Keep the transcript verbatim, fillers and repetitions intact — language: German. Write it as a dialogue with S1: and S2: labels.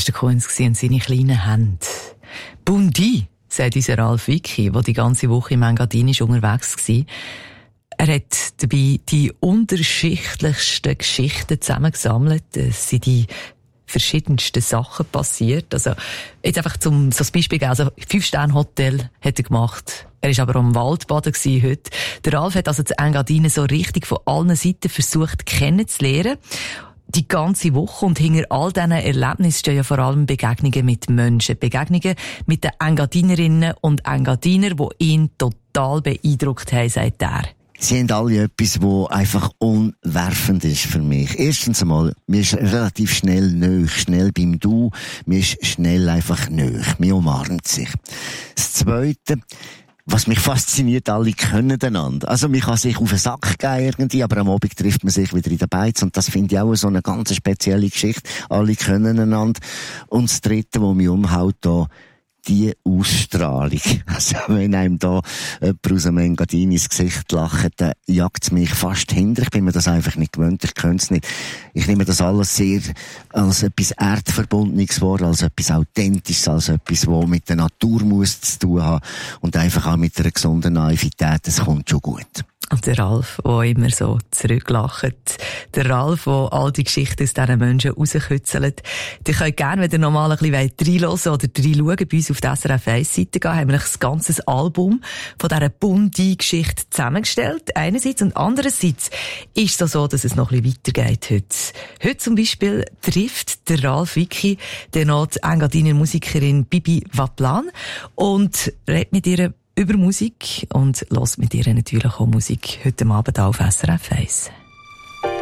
S1: das war der Kunz und seine kleinen Hände. Bundi, sagt unser Ralf Wicki, der die ganze Woche im Engadin unterwegs war. Er hat dabei die unterschiedlichsten Geschichten zusammengesammelt. Es sind die verschiedensten Sachen passiert. Also, jetzt einfach zum, so ein Beispiel geben. Also, Fünf-Sterne-Hotel hat er gemacht. Er war aber am Waldbaden heute. Der Ralf hat also das Engadin so richtig von allen Seiten versucht kennenzulernen. Die ganze Woche. Und hinter all diesen Erlebnissen stehen ja vor allem Begegnungen mit Menschen. Begegnungen mit den Engadinerinnen und Engadiner, die ihn total beeindruckt haben, sagt er.
S2: Sie haben alle etwas, das einfach umwerfend ist für mich. Erstens einmal, mir ist relativ schnell nöch, schnell beim Du, mir ist schnell einfach nöch, mir umarmt sich. Das Zweite, was mich fasziniert, alle können einander. Also, man kann sich auf den Sack gehen irgendwie, aber am Abend trifft man sich wieder in der Beiz und das finde ich auch so eine ganz spezielle Geschichte. Alle können einander. Und das Dritte, was mich umhaut, da, die Ausstrahlung. Also, wenn einem da jemand aus dem Engadin ins Gesicht lacht, dann jagt es mich fast hinter. Ich bin mir das einfach nicht gewöhnt, ich könnte es nicht. Ich nehme das alles sehr als etwas Erdverbundenes vor, als etwas Authentisches, als etwas, was mit der Natur muss zu tun haben und einfach auch mit einer gesunden Naivität. Das kommt schon gut.
S1: Und der Ralf, der immer so zurücklacht. Der Ralf, der all die Geschichten aus diesen Menschen rauskützelt. Ihr könnt gerne, wenn ihr noch mal ein bisschen reinhören oder reinschauen, bei uns auf die S R F eins Seite gehen, haben wir das ganze Album von dieser Bundi-Geschichte zusammengestellt. Einerseits und andererseits ist es so, dass es noch ein bisschen weitergeht heute. Heute zum Beispiel trifft der Ralf Wicki den noch die Engadiner Musikerin Bibi Waplan und redet mit ihr über Musik und hört mit ihr natürlich auch Musik heute Abend auf S R F eins.